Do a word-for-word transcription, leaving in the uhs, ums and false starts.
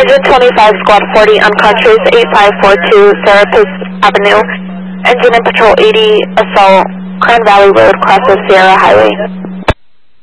Agent twenty-five, Squad forty, unconscious, eight five four two, Serapis Avenue. Engine and Patrol eighty, assault, Crown Valley Road, crosses Sierra Highway.